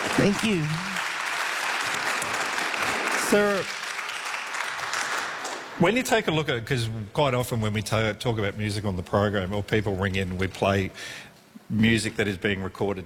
Thank you. Sarah, when you take a look at it, because quite often when we talk about music on the program or people ring in, we play music that is being recorded